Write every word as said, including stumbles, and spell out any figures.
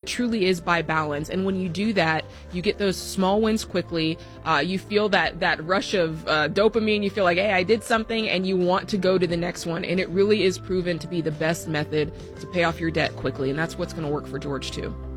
truly is by balance. And when you do that, you get those small wins quickly. Uh, you feel that that rush of uh, dopamine. You feel like, hey, I did something, and you want to go to the next one. And it really is proven to be the best method to pay off your debt quickly. And that's what's going to work for George too.